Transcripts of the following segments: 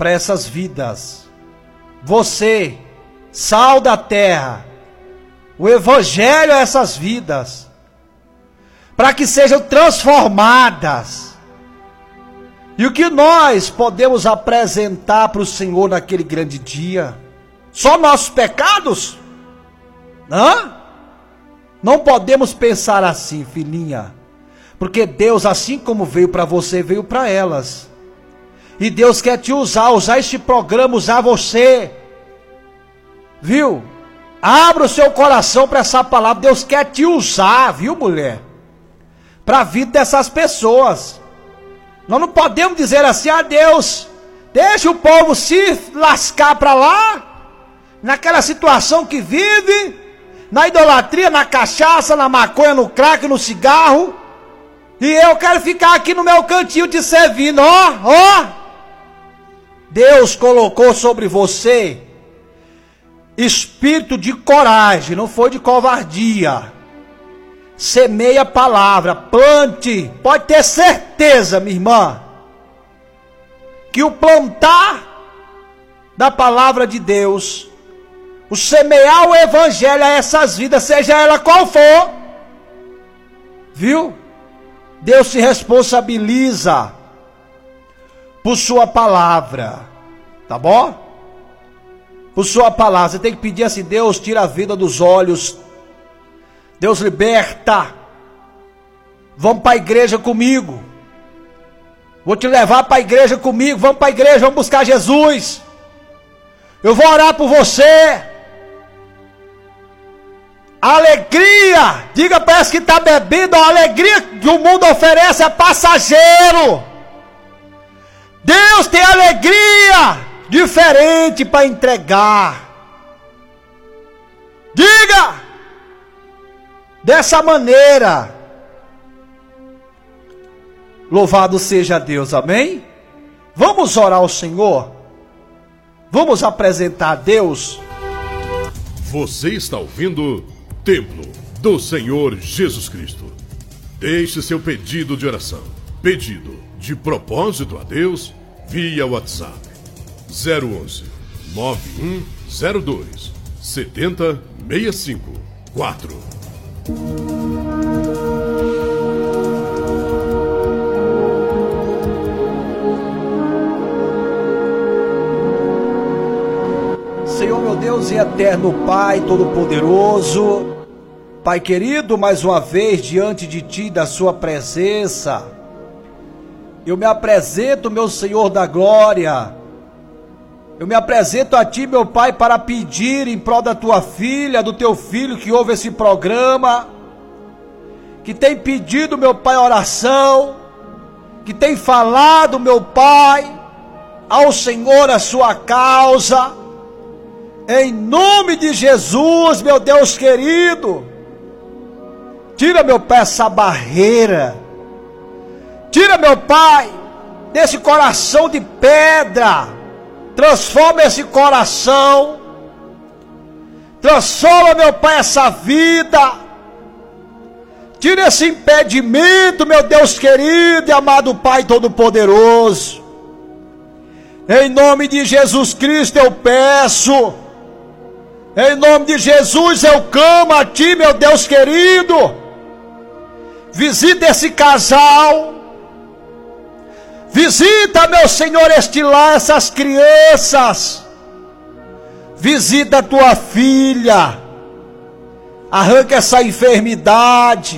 para essas vidas. Você, sal da terra, o evangelho a essas vidas, para que sejam transformadas. E o que nós podemos apresentar para o Senhor naquele grande dia? Só nossos pecados? Não podemos pensar assim, filhinha. Porque Deus, assim como veio para você, veio para elas. E Deus quer te usar este programa, usar você. Viu? Abra o seu coração para essa palavra. Deus quer te usar, viu, mulher? Para a vida dessas pessoas. Nós não podemos dizer assim: Deus, deixa o povo se lascar para lá, naquela situação que vive, na idolatria, na cachaça, na maconha, no crack, no cigarro, e eu quero ficar aqui no meu cantinho te servindo. Deus colocou sobre você espírito de coragem, não foi de covardia. Semeia a palavra, plante. Pode ter certeza, minha irmã, que o plantar da palavra de Deus, o semear o evangelho a essas vidas, seja ela qual for, viu? Deus se responsabiliza por sua palavra, tá bom? Por sua palavra. Você tem que pedir assim: Deus, tira a vida dos olhos. Deus, liberta. Vamos para a igreja comigo. Vou te levar para a igreja comigo. Vamos para a igreja, vamos buscar Jesus. Eu vou orar por você. Alegria. Diga para essa que está bebendo: a alegria que o mundo oferece é passageiro. Deus tem alegria diferente para entregar. Diga dessa maneira. Louvado seja Deus, amém? Vamos orar ao Senhor. Vamos apresentar a Deus. Você está ouvindo Templo do Senhor Jesus Cristo. Deixe seu pedido de oração, pedido de propósito a Deus, via WhatsApp 011 9102 7065 4. Senhor, meu Deus e eterno Pai Todo-Poderoso, Pai querido, mais uma vez diante de Ti, da Sua presença, eu me apresento, meu Senhor da glória. Eu me apresento a Ti, meu Pai, para pedir em prol da Tua filha, do Teu filho que ouve esse programa, que tem pedido, meu Pai, oração, que tem falado, meu Pai, ao Senhor a sua causa. Em nome de Jesus, meu Deus querido, tira, meu Pai, essa barreira. Tira, meu Pai, desse coração de pedra. Transforma esse coração. Transforma, meu Pai, essa vida. Tira esse impedimento, meu Deus querido e amado Pai Todo-Poderoso. Em nome de Jesus Cristo eu peço. Em nome de Jesus eu clamo a Ti, meu Deus querido. Visita esse casal. Visita, meu Senhor, este lar, essas crianças. Visita a Tua filha. Arranca essa enfermidade.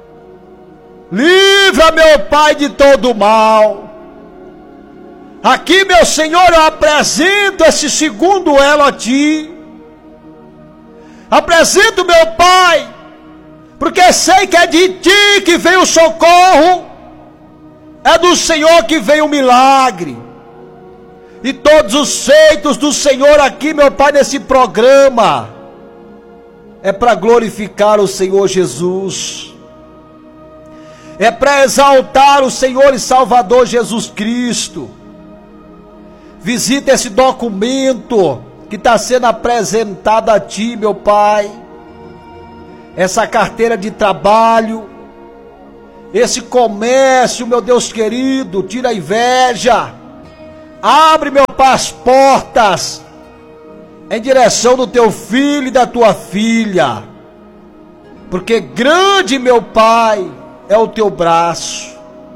Livra, meu Pai, de todo mal. Aqui, meu Senhor, eu apresento esse segundo elo a Ti. Apresento, meu Pai, porque sei que é de Ti que vem o socorro, é do Senhor que vem o milagre. E todos os feitos do Senhor aqui, meu Pai, nesse programa, é para glorificar o Senhor Jesus, é para exaltar o Senhor e Salvador Jesus Cristo. Visita esse documento que está sendo apresentado a Ti, meu Pai, essa carteira de trabalho, esse comércio, meu Deus querido, tira a inveja, Abre, meu Pai, as portas em direção do teu filho e da tua filha, porque grande, meu Pai, é o teu braço.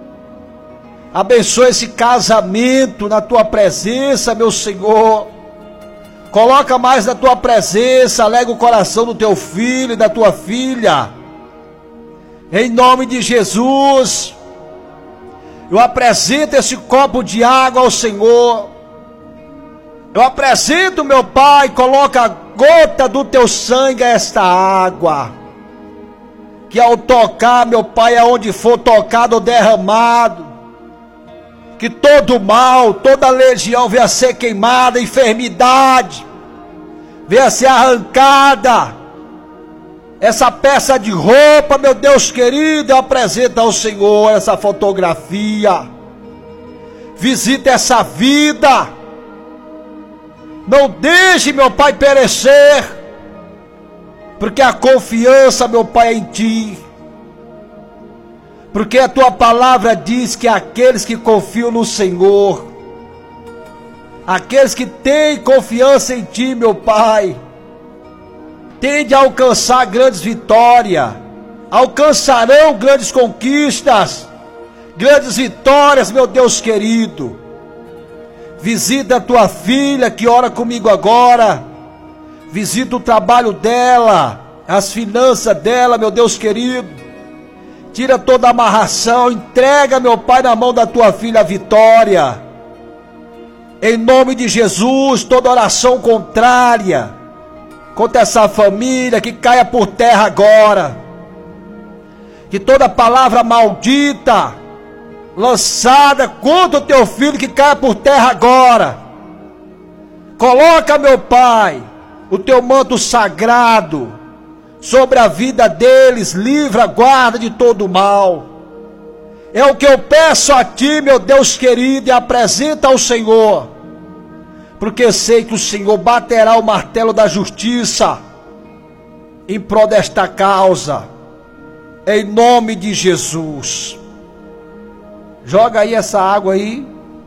Abençoa esse casamento na tua presença, meu Senhor. Coloca mais na tua presença, alega o coração do teu filho e da tua filha. Em nome de Jesus, eu apresento esse copo de água ao Senhor. Eu apresento, meu Pai, coloca a gota do teu sangue a esta água. Que ao tocar, meu Pai, aonde for tocado ou derramado, que todo mal, toda legião venha a ser queimada, enfermidade venha a ser arrancada. Essa peça de roupa, meu Deus querido, eu apresento ao Senhor essa fotografia. Visita essa vida. Não deixe, meu Pai, perecer, porque a confiança, meu Pai, é em Ti. Porque a Tua palavra diz que aqueles que confiam no Senhor, aqueles que têm confiança em Ti, meu Pai, tendem a alcançar grandes vitórias, alcançarão grandes conquistas, grandes vitórias, meu Deus querido. Visita a tua filha que ora comigo agora. Visita o trabalho dela, as finanças dela, meu Deus querido. Tira toda a amarração, entrega, meu Pai, na mão da tua filha a vitória. Em nome de Jesus, toda oração contrária contra essa família, que caia por terra agora. Que toda palavra maldita lançada contra o teu filho, que caia por terra agora. Coloca, meu Pai, o teu manto sagrado sobre a vida deles, livra, guarda de todo mal. É o que eu peço a Ti, meu Deus querido, e apresenta ao Senhor, porque sei que o Senhor baterá o martelo da justiça em prol desta causa, em nome de Jesus. Joga aí essa água aí.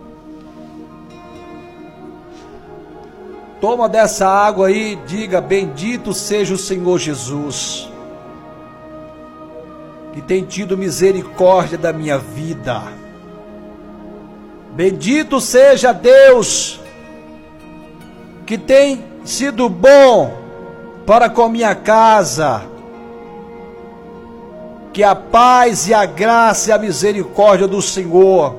Toma dessa água aí, diga: bendito seja o Senhor Jesus, que tem tido misericórdia da minha vida. Bendito seja Deus, que tem sido bom para com minha casa. Que a paz e a graça e a misericórdia do Senhor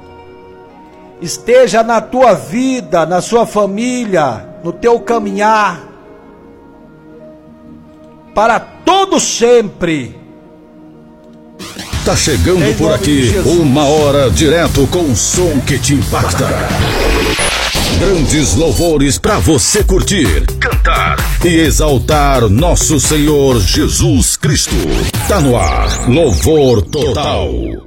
esteja na tua vida, na sua família, no teu caminhar, para todo sempre. Tá chegando por aqui uma hora direto com um som que te impacta. Grandes louvores para você curtir, cantar e exaltar nosso Senhor Jesus Cristo. Tá no ar, Louvor Total.